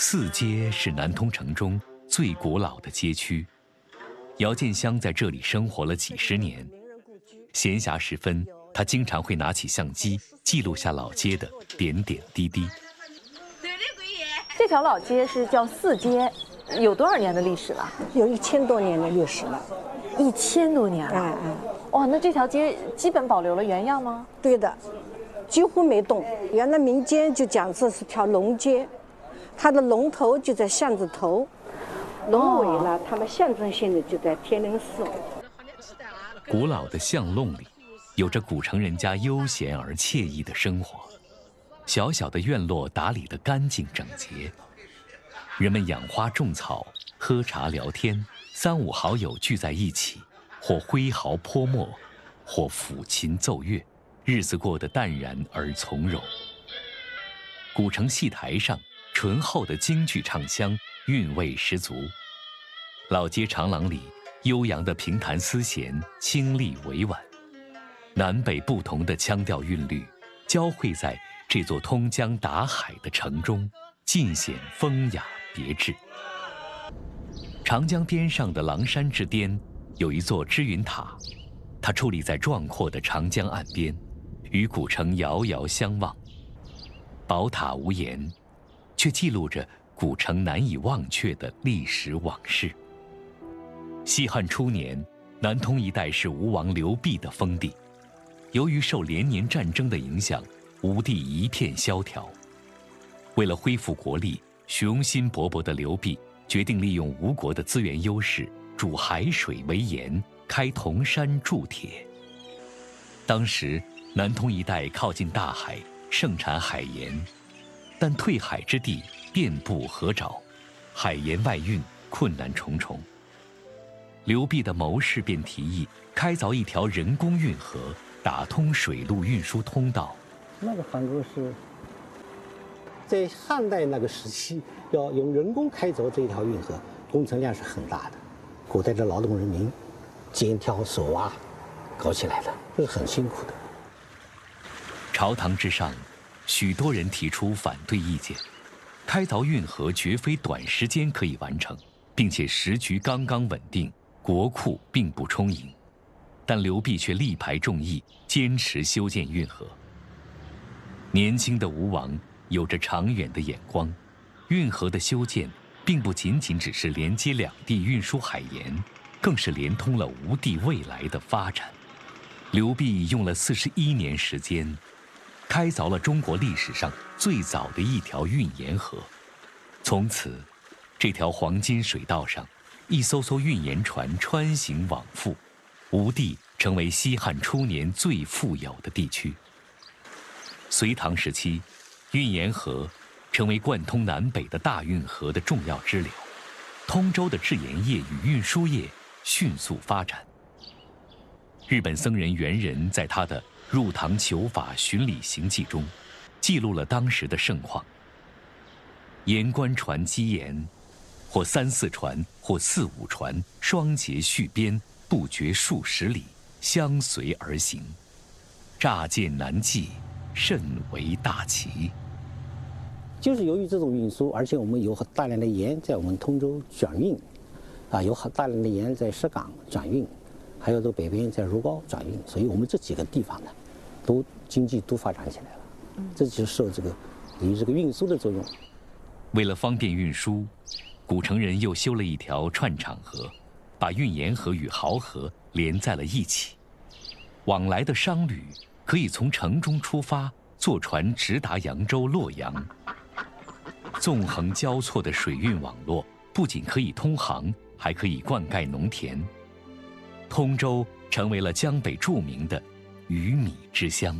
四街是南通城中最古老的街区，姚建湘在这里生活了几十年。闲暇时分，他经常会拿起相机记录下老街的点点滴滴。 这条老街是叫四街，有多少年的历史了？ 有1000多年的历史了。 1000多年了。哇，那这条街基本保留了原样吗？ 对的，几乎没动。原来民间就讲这是条龙街，它的龙头就在巷子头，龙尾呢，它们象征性的就在天灵寺。 古老的巷弄里，有着古城人家悠闲而惬意的生活。小小的院落打理得干净整洁，人们养花种草，喝茶聊天，3、5好友聚在一起，或挥毫泼墨，或抚琴奏乐，日子过得淡然而从容。古城戏台上，醇厚的京剧唱腔韵味十足。老街长廊里，悠扬的评弹丝弦清丽委婉，南北不同的腔调韵律交汇在这座通江达海的城中，尽显风雅别致。长江边上的狼山之巅，有一座知云塔，它矗立在壮阔的长江岸边，与古城遥遥相望。宝塔无言，却记录着古城难以忘却的历史往事。西汉初年，南通一带是吴王刘濞的封地，由于受连年战争的影响，吴地一片萧条。为了恢复国力，雄心勃勃的刘濞决定利用吴国的资源优势，筑海水为盐，开铜山铸铁。当时南通一带靠近大海，盛产海盐，但退海之地遍布河沼，海盐外运困难重重。刘濞的谋士便提议开凿一条人工运河，打通水陆运输通道。 那个杭州是在汉代那个时期，要用人工开凿这一条运河，工程量是很大的。古代的劳动人民肩挑手挖搞起来的，这是很辛苦的。 朝堂之上，许多人提出反对意见，开凿运河绝非短时间可以完成，并且时局刚刚稳定，国库并不充盈。但刘濞却力排众议，坚持修建运河。年轻的吴王有着长远的眼光，运河的修建并不仅仅只是连接两地运输海盐，更是连通了吴地未来的发展。刘濞用了41年时间，开凿了中国历史上最早的一条运盐河。从此，这条黄金水道上，一艘艘运盐船穿行往复，吴地成为西汉初年最富有的地区。隋唐时期，运盐河成为贯通南北的大运河的重要支流，通州的制盐业与运输业迅速发展。日本僧人元仁在他的《入唐求法巡礼行记》中，记录了当时的盛况。盐官船积盐，或3、4船，或4、5船，双节续边，不绝数十里，相随而行，乍见难计，甚为大奇。 就是由于这种运输，而且我们有大量的盐在我们通州转运，有大量的盐在石岗转运，还有这个北边在如皋转运，所以我们这几个地方呢，经济都发展起来了。这就是受这个运输的作用。 为了方便运输，古城人又修了一条串场河，把运盐河与濠河连在了一起。往来的商旅可以从城中出发，坐船直达扬州、洛阳。纵横交错的水运网络不仅可以通航，还可以灌溉农田。通州成为了江北著名的鱼米之乡。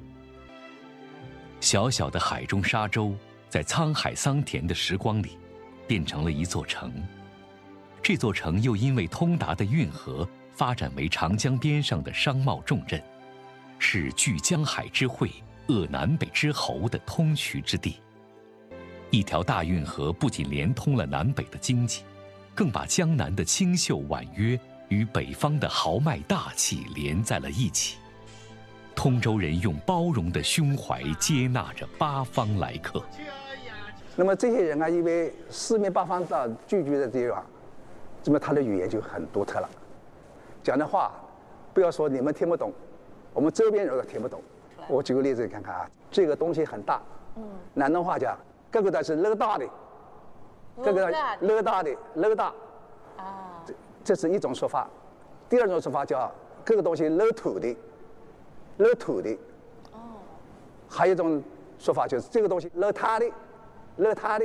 小小的海中沙洲，在沧海桑田的时光里，变成了一座城。这座城又因为通达的运河，发展为长江边上的商贸重镇，是聚江海之汇、扼南北之喉的通衢之地。一条大运河不仅连通了南北的经济，更把江南的清秀婉约与北方的豪迈大气连在了一起。通州人用包容的胸怀接纳着八方来客。 那么这些人啊，因为四面八方的聚居的地方，那么他的语言就很独特了，讲的话，不要说你们听不懂，我们周边人都听不懂。我举个例子，你看看啊，这个东西很大，南通话讲，这个的是勒大的，这个勒大的勒大，啊，这是一种说法。第二种说法叫这个东西勒土的，勒土的，哦，还有一种说法就是这个东西勒他的。勒他的，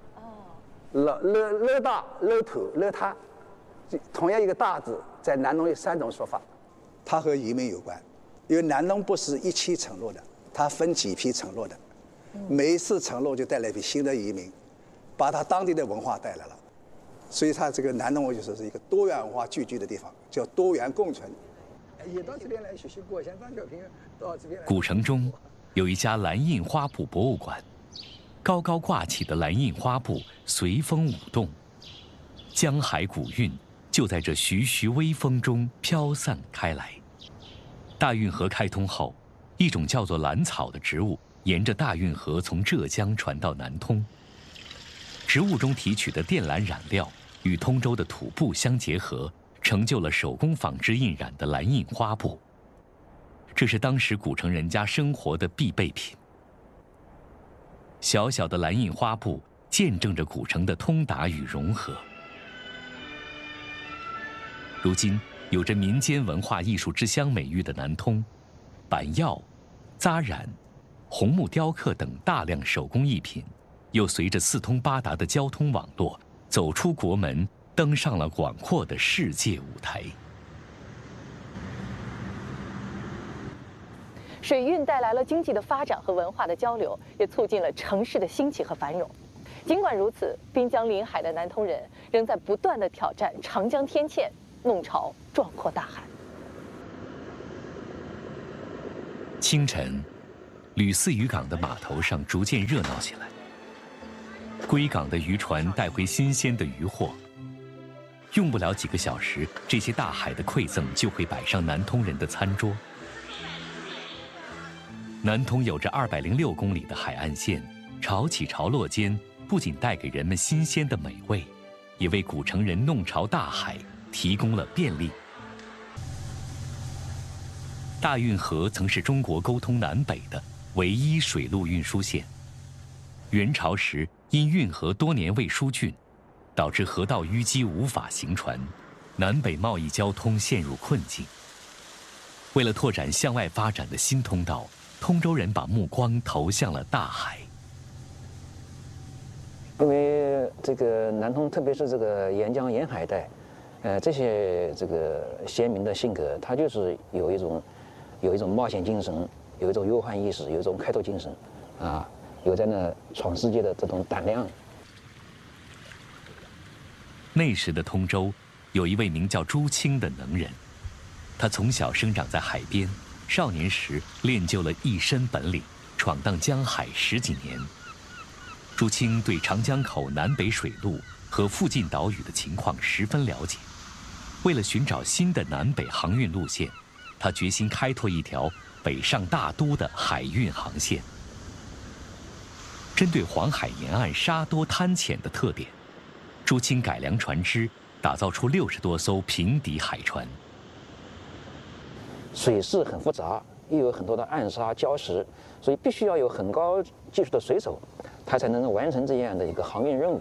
勒大、勒土、勒他，同样一个大字，在南通有3种说法。它和移民有关，因为南通不是一期承落的，它分几批承落的，每一次承落就带来一批新的移民，把它当地的文化带来了，所以它这个南通就是一个多元文化聚居的地方，叫多元共存。也到这边来学习过，像张小平到这边来。 古城中有一家蓝印花布博物馆。高高挂起的蓝印花布随风舞动，江海古韵就在这徐徐微风中飘散开来。大运河开通后，一种叫做蓝草的植物沿着大运河从浙江传到南通。植物中提取的靛蓝染料与通州的土布相结合，成就了手工纺织印染的蓝印花布。这是当时古城人家生活的必备品。小小的蓝印花布见证着古城的通达与融合。如今有着民间文化艺术之乡美誉的南通，板药、扎染、红木雕刻等大量手工艺品，又随着四通八达的交通网络，走出国门，登上了广阔的世界舞台。 水运带来了经济的发展和文化的交流，也促进了城市的兴起和繁荣。尽管如此，滨江临海的南通人仍在不断地挑战长江天堑，弄潮壮阔大海。 清晨，吕四渔港的码头上逐渐热闹起来。归港的渔船带回新鲜的渔获，用不了几个小时，这些大海的馈赠就会摆上南通人的餐桌。南通有着206公里的海岸线，潮起潮落间，不仅带给人们新鲜的美味，也为古城人弄潮大海提供了便利。大运河曾是中国沟通南北的唯一水陆运输线。元朝时，因运河多年未疏浚，导致河道淤积无法行船，南北贸易交通陷入困境。为了拓展向外发展的新通道，通州人把目光投向了大海。 因为这个南通，特别是这个沿江沿海带，这些这个先民的性格，他就是有一种冒险精神，有一种忧患意识，有一种开拓精神，啊，有在那闯世界的这种胆量。 那时的通州，有一位名叫朱清的能人，他从小生长在海边。少年时练就了一身本领，闯荡江海10几年。朱清对长江口南北水路和附近岛屿的情况十分了解。为了寻找新的南北航运路线，他决心开拓一条北上大都的海运航线。针对黄海沿岸沙多滩浅的特点，朱清改良船只，打造出60多艘平底海船。 水势很复杂，又有很多的暗沙礁石，所以必须要有很高技术的水手，他才能完成这样的一个航运任务。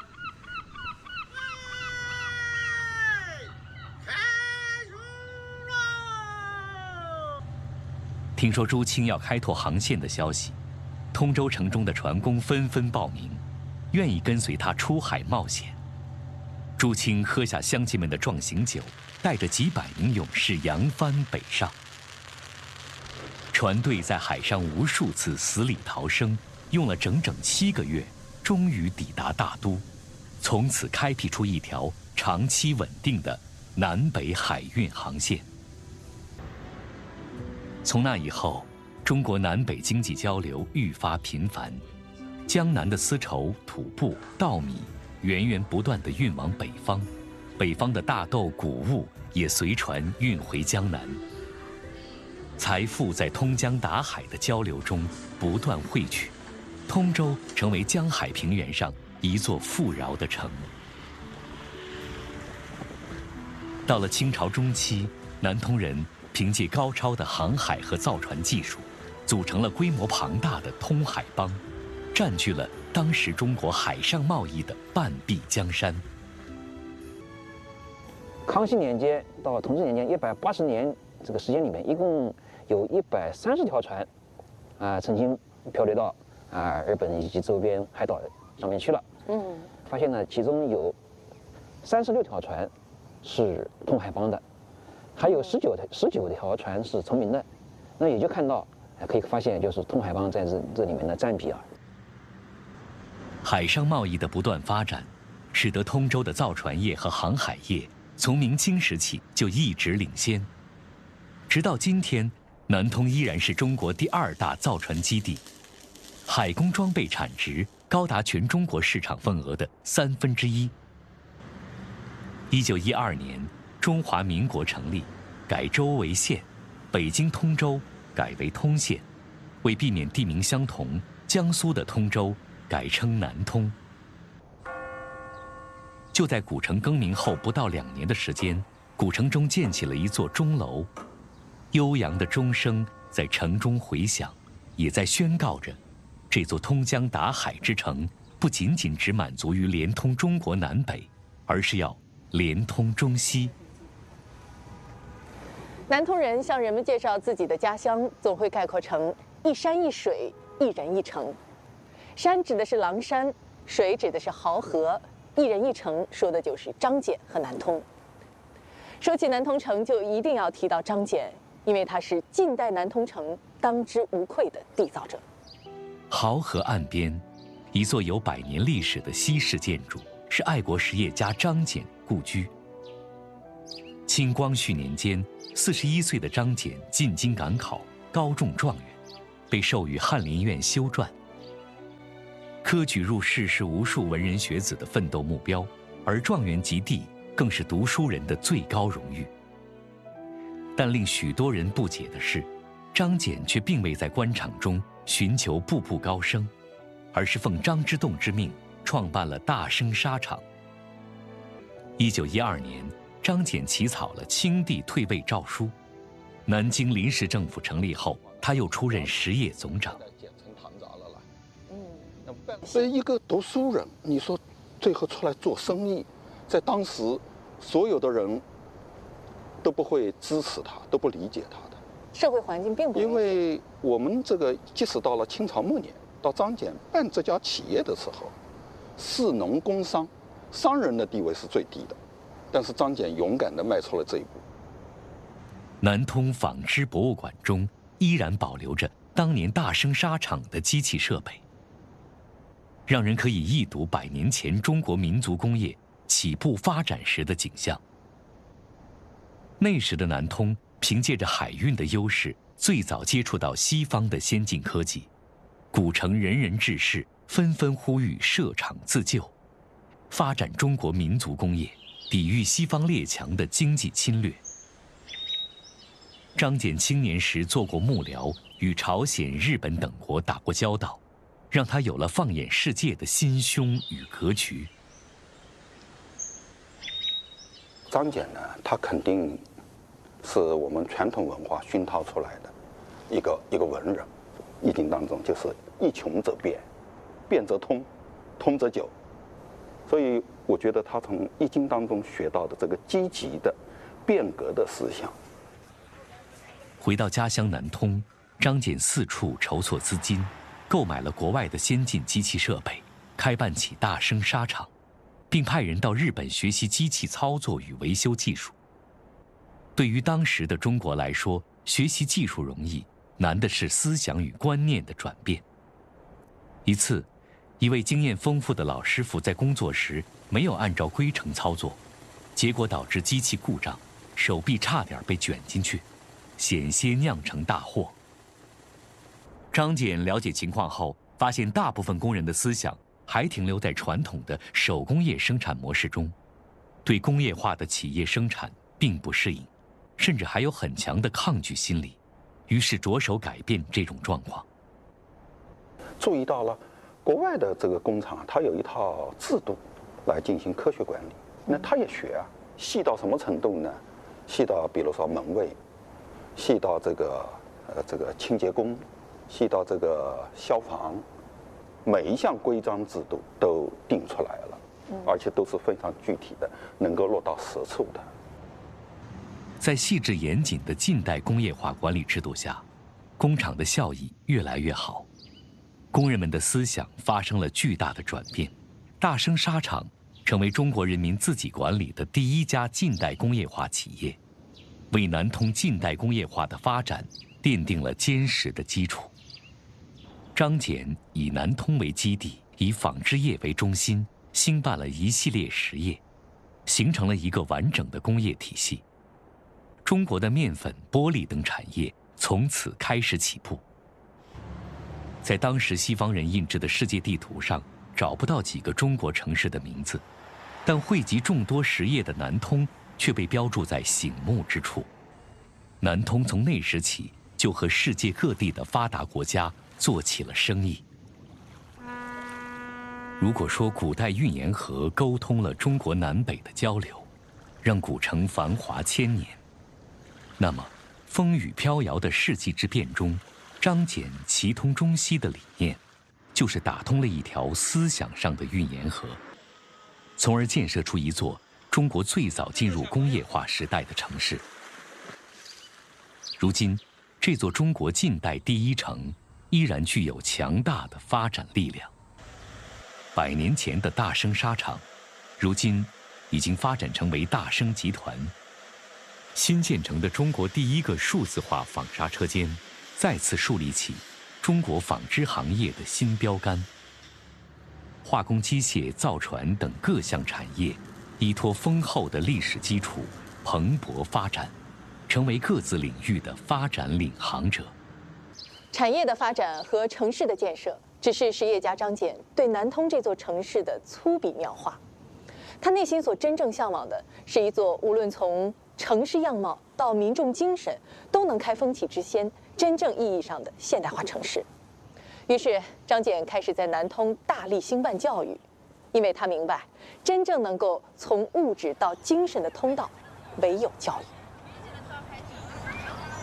听说朱清要开拓航线的消息，通州城中的船工纷纷报名，愿意跟随他出海冒险。朱清喝下乡亲们的壮行酒，带着几百名勇士扬帆北上。船队在海上无数次死里逃生，用了整整7个月，终于抵达大都，从此开辟出一条长期稳定的南北海运航线。从那以后，中国南北经济交流愈发频繁，江南的丝绸、土布、稻米源源不断地运往北方，北方的大豆、谷物也随船运回江南。财富在通江达海的交流中不断汇聚， 通州成为江海平原上一座富饶的城。到了清朝中期，南通人凭借高超的航海和造船技术，组成了规模庞大的通海帮，占据了当时中国海上贸易的半壁江山。 康熙年间到同治年间180年这个时间里面，一共有130条船，曾经漂流到日本以及周边海岛上面去了。发现呢，其中有36条船是通海帮的，还有19条船是崇明的。那也就看到，可以发现，就是通海帮在这里面的占比啊。 海上贸易的不断发展，使得通州的造船业和航海业从明清时起就一直领先，直到今天，南通依然是中国第2大造船基地，海工装备产值高达全中国市场份额的1/3。1912年，中华民国成立，改州为县，北京通州改为通县，为避免地名相同，江苏的通州改称南通。就在古城更名后不到2年的时间，古城中建起了一座钟楼，悠扬的钟声在城中回响，也在宣告着，这座通江达海之城不仅仅只满足于连通中国南北，而是要连通中西。 南通人向人们介绍自己的家乡，总会概括成一山一水，一人一城。山指的是狼山，水指的是濠河，一人一城说的就是张謇和南通。说起南通城，就一定要提到张謇，因为他是近代南通城当之无愧的缔造者。 濠河岸边，一座有100年历史的西式建筑，是爱国实业家张謇故居。清光绪年间，41岁的张謇进京赶考，高中状元，被授予翰林院修撰。科举入仕是无数文人学子的奋斗目标，而状元及第更是读书人的最高荣誉。但令许多人不解的是，张謇却并未在官场中寻求步步高升，而是奉张之洞之命，创办了大生纱厂。1912年，张謇起草了清帝退位诏书。南京临时政府成立后，他又出任实业总长。 所以一个读书人，你说最后出来做生意，在当时所有的人都不会支持他，都不理解他的。 社会环境并不因为我们这个即使到了清朝末年，到张謇办这家企业的时候，士农工商，商人的地位是最低的，但是张謇勇敢地迈出了这一步。 南通纺织博物馆中依然保留着当年大生纱厂的机器设备，让人可以一睹100年前中国民族工业起步发展时的景象。那时的南通凭借着海运的优势，最早接触到西方的先进科技，古城人人志士纷纷呼吁设厂自救，发展中国民族工业，抵御西方列强的经济侵略。张謇青年时做过幕僚，与朝鲜、日本等国打过交道，让他有了放眼世界的心胸与格局。 张謇呢，他肯定是我们传统文化熏陶出来的一个文人。易经当中就是一穷则变，变则通，通则久。所以我觉得他从易经当中学到的这个积极的变革的思想。 回到家乡南通，张謇四处筹措资金，购买了国外的先进机器设备，开办起大生纱厂，并派人到日本学习机器操作与维修技术。对于当时的中国来说，学习技术容易，难的是思想与观念的转变。一次，一位经验丰富的老师傅在工作时没有按照规程操作，结果导致机器故障，手臂差点被卷进去，险些酿成大祸。张謇了解情况后，发现大部分工人的思想还停留在传统的手工业生产模式中，对工业化的企业生产并不适应，甚至还有很强的抗拒心理，于是着手改变这种状况。 注意到了国外的这个工厂，它有一套制度来进行科学管理。那他也学啊，细到什么程度呢？细到比如说门卫，细到这个清洁工，细到这个消防，每一项规章制度都定出来了，而且都是非常具体的，能够落到实处的。 在细致严谨的近代工业化管理制度下，工厂的效益越来越好，工人们的思想发生了巨大的转变。大生纱厂成为中国人民自己管理的第一家近代工业化企业，为南通近代工业化的发展奠定了坚实的基础。张謇以南通为基地，以纺织业为中心，兴办了一系列实业，形成了一个完整的工业体系。中国的面粉、玻璃等产业从此开始起步。在当时西方人印制的世界地图上，找不到几个中国城市的名字，但汇集众多实业的南通却被标注在醒目之处。南通从那时起就和世界各地的发达国家做起了生意。如果说古代运盐河沟通了中国南北的交流，让古城繁华千年，那么风雨飘摇的世纪之变中，张謇齐通中西的理念，就是打通了一条思想上的运盐河，从而建设出一座中国最早进入工业化时代的城市。如今，这座中国近代第一城依然具有强大的发展力量。100年前的大生纱厂，如今已经发展成为大生集团。新建成的中国第一个数字化纺纱车间，再次树立起中国纺织行业的新标杆。化工机械、造船等各项产业，依托丰厚的历史基础，蓬勃发展，成为各自领域的发展领航者。 产业的发展和城市的建设，只是实业家张謇对南通这座城市的粗笔描画。他内心所真正向往的是一座无论从城市样貌到民众精神都能开风气之先，真正意义上的现代化城市。于是，张謇开始在南通大力兴办教育，因为他明白，真正能够从物质到精神的通道，唯有教育。